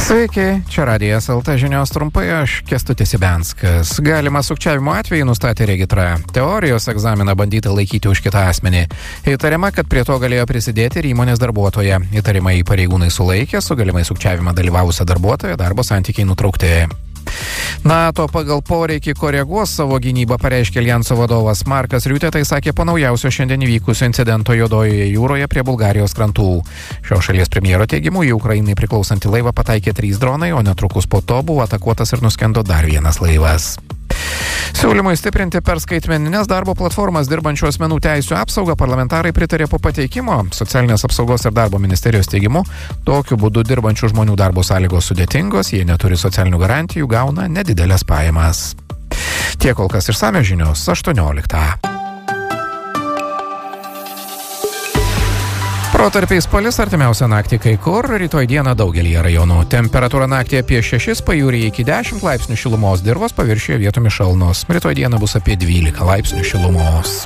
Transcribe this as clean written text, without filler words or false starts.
Sveiki, čia Radijas LT žinios trumpai, aš Kęstutis Ibenskas. Galima sukčiavimo atvejį nustatė regitra. Teorijos egzaminą bandyta laikyti už kitą asmenį. Įtariama, kad prie to galėjo prisidėti ir įmonės darbuotoja. Įtarimai pareigūnai sulaikė, su galimai sukčiavimą dalyvavusią darbuotoją, darbo santykiai nutraukti. NATO pagal poreikį koreguos savo gynybą, pareiškė Aljanso vadovas Markas Riutė, tai sakė po naujausio šiandien įvykusio incidento Juodojoje jūroje prie Bulgarijos krantų. Šios šalies premjero teigimu į Ukrainai priklausantį laivą pataikė 3 dronai, o netrukus po to buvo atakuotas ir nuskendo dar vienas laivas. Siūlymui stiprinti per skaitmeninės darbo platformas dirbančių asmenų teisių apsaugą parlamentarai pritarė po pateikimo. Socialinės apsaugos ir darbo ministerijos teigimu, tokiu būdu dirbančių žmonių darbo sąlygos sudėtingos, jie neturi socialinių garantijų, gauna nedidelės pajamas. Tiek kol kas išsamios žinios 18. Protarpiais palis artimiausią naktį kai kur, rytoj dieną daugelį rajonų. Temperatūra naktį apie 6, pajūryje iki 10 laipsnių šilumos, dirvos paviršiuje vietomis šalnos. Rytoj dieną bus apie 12 laipsnių šilumos.